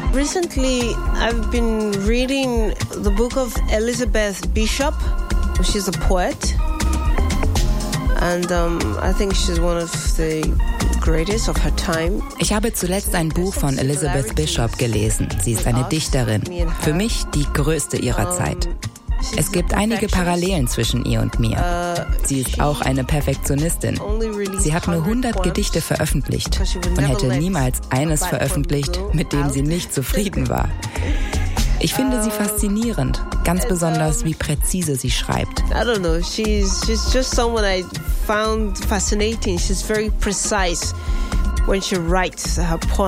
Recently, I've been reading the book of Elizabeth Bishop. She's a poet, and I think she's one of the greatest of her time. Ich habe zuletzt ein Buch von Elizabeth Bishop gelesen. Sie ist eine Dichterin. Für mich die größte ihrer Zeit. Es gibt einige Parallelen zwischen ihr und mir. Sie ist auch eine Perfektionistin. Sie hat nur 100 Gedichte veröffentlicht und hätte niemals eines veröffentlicht, mit dem sie nicht zufrieden war. Ich finde sie faszinierend, ganz besonders wie präzise sie schreibt. I don't know, she's just someone I found fascinating. She's very precise when she writes her poems.